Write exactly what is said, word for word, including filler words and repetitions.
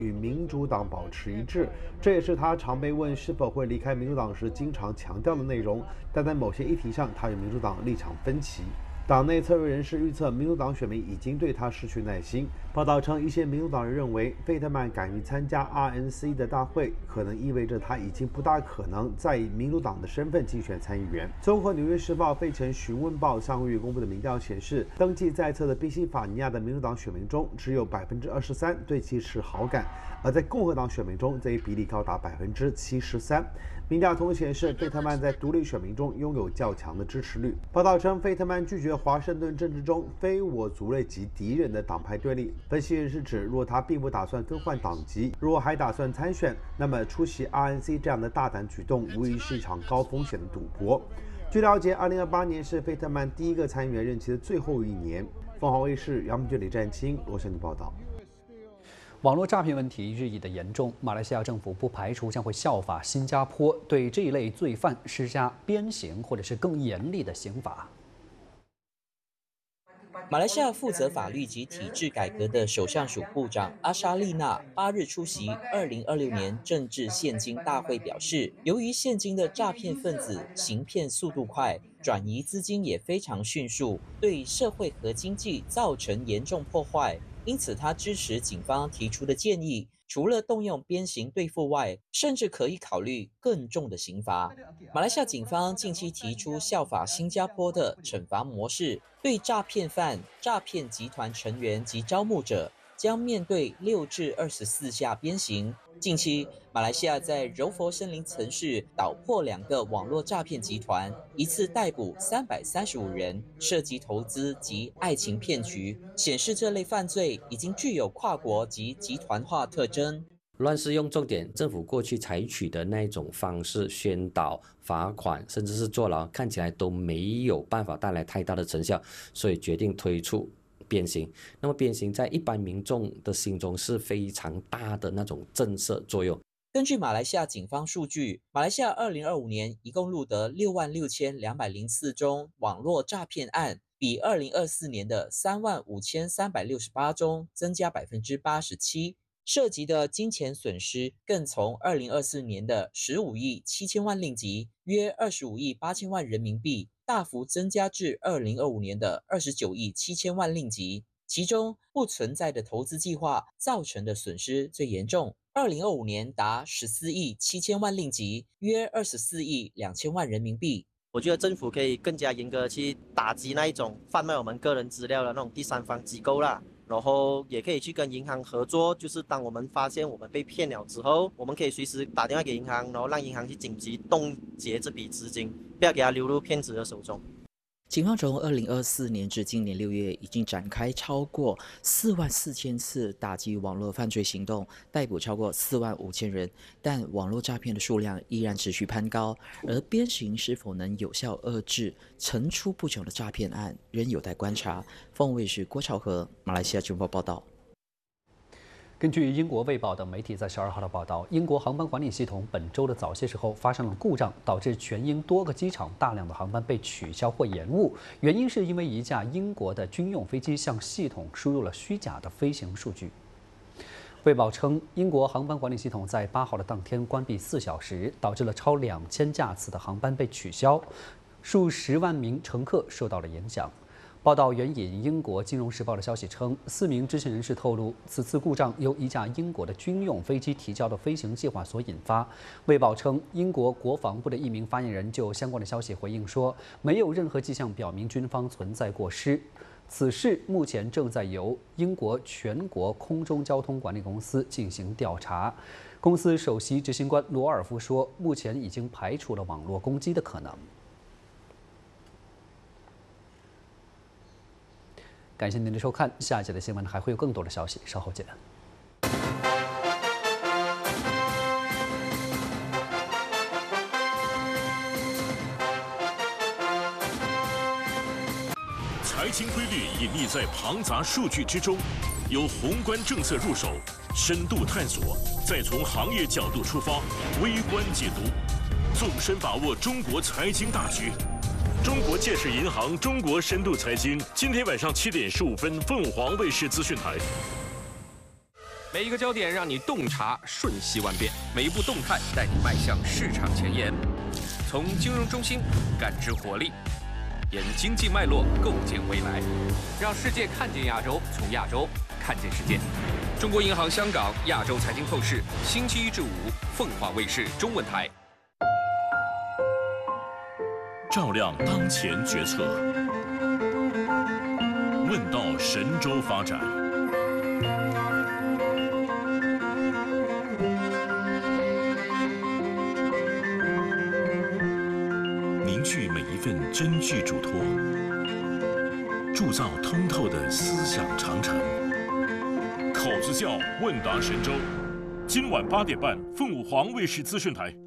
与民主党保持一致，这也是他常被问是否会离开民主党时经常强调的内容。但在某些议题上，他与民主党立场分歧。党内策略人士预测，民主党选民已经对他失去耐心。报道称，一些民主党人认为，费特曼敢于参加 R N C 的大会，可能意味着他已经不大可能再以民主党的身份竞选参议员。综合《纽约时报》费城询问报上个月公布的民调显示，登记在册的宾夕法尼亚的民主党选民中，只有百分之二十三对其持好感，而在共和党选民中，这一比例高达百分之七十三。民调同时显示，费特曼在独立选民中拥有较强的支持率。报道称，费特曼拒绝华盛顿政治中非我族类及敌人的党派对立。分析人士指，若他并不打算更换党籍，如果还打算参选，那么出席 R N C 这样的大胆举动，无疑是一场高风险的赌博。据了解，二零二八年是费特曼第一个参议员任期的最后一年。凤凰卫视杨明俊、李占清罗森报道。 网络诈骗问题日益的严重，马来西亚政府不排除将会效法新加坡，对这一类罪犯施加鞭刑或者是更严厉的刑罚。 马来西亚负责法律及体制改革的首相署部长阿莎丽娜八日出席二零二六年政治现金大会，表示，由于现金的诈骗分子行骗速度快，转移资金也非常迅速，对社会和经济造成严重破坏。因此，他支持警方提出的建议，除了动用鞭刑对付外，甚至可以考虑更重的刑罚。马来西亚警方近期提出效法新加坡的惩罚模式，对诈骗犯、诈骗集团成员及招募者将面对六至二十四下鞭刑。近期，马来西亚在柔佛森林城市捣破两个网络诈骗集团，一次逮捕三百三十五人，涉及投资及爱情骗局，显示这类犯罪已经具有跨国及集团化特征。 乱世用重点，政府过去采取的那种方式宣导、罚款，甚至是坐牢，看起来都没有办法带来太大的成效，所以决定推出鞭刑。那么鞭刑在一般民众的心中是非常大的那种震慑作用。 根据马来西亚警方数据，马来西亚二零二五年一共录得六万六千两百零四宗网络诈骗案，比二零二四年的三万五千三百六十八宗增加百分之八十七，涉及的金钱损失更从二零二四年的十五亿七千万令吉，约二十五亿八千万人民币，大幅增加至二零二五年的二十九亿七千万令吉。其中不存在的投资计划造成的损失最严重，二零二五年达十四亿七千万令吉，约二十四亿两千万人民币。 我觉得政府可以更加严格去打击那一种贩卖我们个人资料的那种第三方机构啦，然后也可以去跟银行合作，就是当我们发现我们被骗了之后，我们可以随时打电话给银行，然后让银行去紧急冻结这笔资金，不要给它流入骗子的手中。 警方从二零二四年至今年六月，已经展开超过四万四千次打击网络犯罪行动，逮捕超过四万五千人，但网络诈骗的数量依然持续攀高，而鞭刑是否能有效遏制层出不穷的诈骗案，仍有待观察。凤凰卫视郭朝和马来西亚军报报道。 根据英国《卫报》等媒体在十二号的报道，英国航班管理系统本周的早些时候发生了故障，导致全英多个机场大量的航班被取消或延误。原因是因为一架英国的军用飞机向系统输入了虚假的飞行数据。《卫报》称，英国航班管理系统在八号的当天关闭四小时，导致了超两千架次的航班被取消，数十万名乘客受到了影响。报道援引英国《金融时报》的消息称，四名知情人士透露，此次故障由一架英国的军用飞机提交的飞行计划所引发。卫报称，英国国防部的一名发言人就相关的消息回应说，没有任何迹象表明军方存在过失。此事目前正在由英国全国空中交通管理公司进行调查。公司首席执行官罗尔夫说，目前已经排除了网络攻击的可能。感谢您的收看，下一节的新闻还会有更多的消息，稍后见。 财经规律隐匿在庞杂数据之中，由宏观政策入手，深度探索，再从行业角度出发，微观解读，纵深把握中国财经大局。中国建设银行中国深度财经，今天晚上七点十五分，凤凰卫视资讯台。 每一个焦点让你洞察瞬息万变，每一步动态带你迈向市场前沿。从金融中心感知活力，沿经济脉络构建未来，让世界看见亚洲，从亚洲看见世界。中国银行香港亚洲财经透视，星期一至五，凤凰卫视中文台。 照亮当前决策，问到神州发展。凝聚每一份真挚嘱托，铸造通透的思想长城。口子窖问答神州，今晚八点半，凤凰卫视资讯台。